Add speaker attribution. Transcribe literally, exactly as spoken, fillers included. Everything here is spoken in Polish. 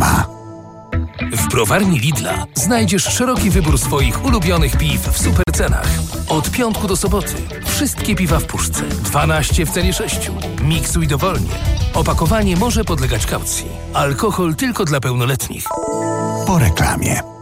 Speaker 1: Reklama.
Speaker 2: W browarni Lidla znajdziesz szeroki wybór swoich ulubionych piw w supercenach. Od piątku do soboty wszystkie piwa w puszce. dwanaście w cenie sześciu. Miksuj dowolnie. Opakowanie może podlegać kaucji. Alkohol tylko dla pełnoletnich.
Speaker 1: Po reklamie.